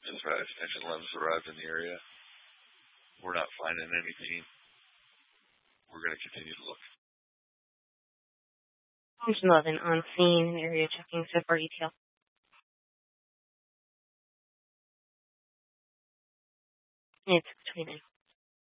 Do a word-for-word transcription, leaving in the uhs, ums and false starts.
That's right. Extension eleven's arrived in the area. We're not finding anything. We're going to continue to look. Extension eleven on scene in area checking so far detail. It's between